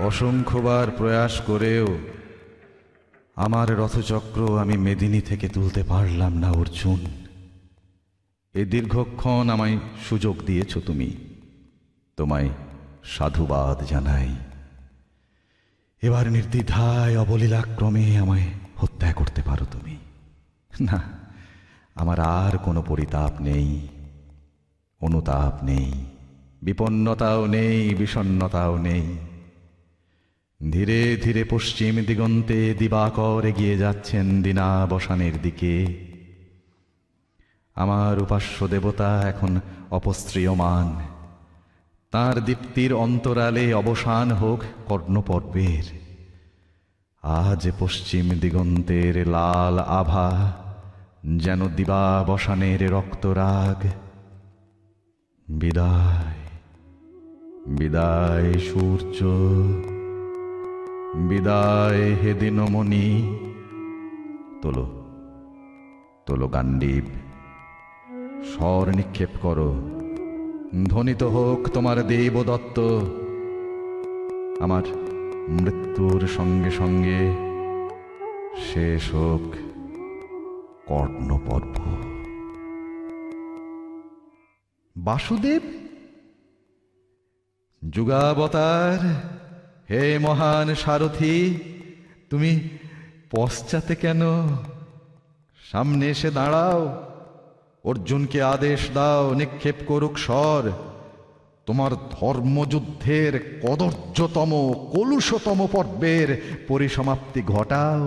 অসংখ্যবার প্রয়াস করেও আমার রথচক্র আমি মেদিনী থেকে তুলতে পারলাম না অর্জুন। এ দীর্ঘক্ষণ আমায় সুযোগ দিয়েছ তুমি, তোমায় সাধুবাদ জানাই। এবার নির্দ্বিধায় অবলীলাক্রমে আমায় হত্যা করতে পারো তুমি। না, আমার আর কোনো পরিতাপ নেই, অনুতাপ নেই, বিপন্নতাও নেই, বিষণ্ণতাও নেই। ধীরে ধীরে পশ্চিম দিগন্তে দিবাকর এগিয়ে যাচ্ছেন দিনাবসানের দিকে। আমার উপাস্য দেবতা এখন অপস্ত্রিয়মান, তাঁর দীপ্তির অন্তরালে অবসান হোক কর্ণপর্বের। আজ পশ্চিম দিগন্তের লাল আভা যেন দিবাবসানের রক্তরাগ। বিদায় বিদায় সূর্য, বিদায় হে দিনমণি। তোলো তোলো গান্ডীব, স্বর নিক্ষেপ করো, ধ্বনিত হোক তোমার দেবদত্ত। আমার মৃত্যুর সঙ্গে সঙ্গে শেষ হোক কর্ণপর্ব। বাসুদেব, যুগাবতার, হে মহান সারথি, তুমি পশ্চাতে কেন? সামনে এসে দাঁড়াও, অর্জুনকে আদেশ দাও নিক্ষেপ করুক স্বর। তোমার ধর্মযুদ্ধের কদর্যতম কলুষতম পর্বের পরিসমাপ্তি ঘটাও।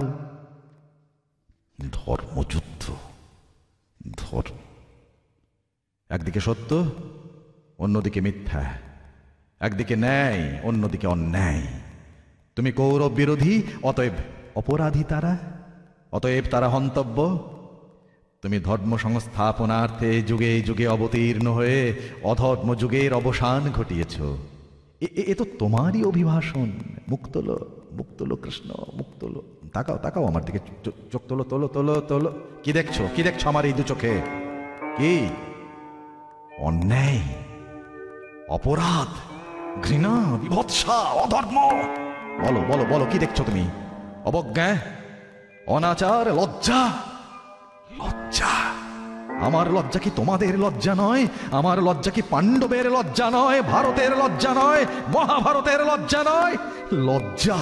ধর্মযুদ্ধ, ধর্ম, একদিকে সত্য, অন্যদিকে মিথ্যা, একদিকে ন্যায়, অন্যদিকে অন্যায়। তুমি কৌরব বিরোধী, অতএব অপরাধী তারা, অতএব তারা হন্তব্য। তুমি ধর্ম সংস্থাপনার্থে যুগে যুগে অবতীর্ণ হয়ে অধর্ম যুগের অবসান ঘটিয়েছ। এ তো তোমারই অভিভাষণ। মুখ তোলো, মুখ তোলো কৃষ্ণ, মুখ তোলো। তাকাও তাকাও আমার দিকে, চোখ তোলো, তোলো তোলো তোলো। কি দেখছো, কি দেখছো আমার এই দু চোখে? কি অন্যায়, অপরাধ, ঘৃণা, বিভৎসা, অধর্ম? বলো বলো বলো, কি দেখছো তুমি? অবজ্ঞা, অনাচার, লজ্জা? লজ্জা? আমার লজ্জা কি তোমাদের লজ্জা নয়? আমার লজ্জা কি পাণ্ডবের লজ্জা নয়? ভারতের লজ্জা নয়? মহাভারতের লজ্জা নয়? লজ্জা?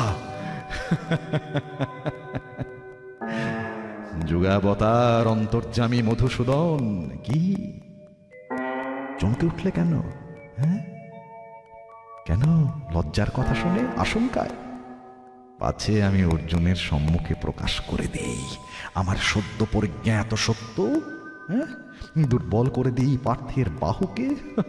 যুগাবতার অন্তর্যামী মধুসূদন, কি চমকে উঠলে কেন? হ্যাঁ, কেন লজ্জার কথা শুনে? আশঙ্কায়? পাছে আমি অর্জুনের সম্মুখে প্রকাশ করে দেই আমার সদ্য পরিজ্ঞাত সত্য, হ্যাঁ, দুর্বল করে দিই পার্থের বাহুকে।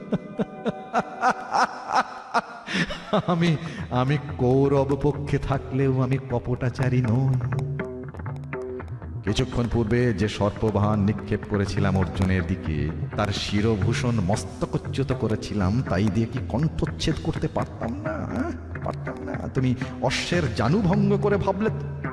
আমি কৌরব পক্ষে থাকলেও আমি কপটাচারী নই। কিছুক্ষণ পূর্বে যে সর্পবাহন নিক্ষেপ করেছিলাম অর্জুনের দিকে, তার শিরভূষণ মস্তকচ্যুত করেছিলাম, তাই দিয়ে কি কণ্ঠচ্ছেদ করতে পারতাম না? পারতাম না? তুমি অশ্বের জানু ভঙ্গ করে ভাবলে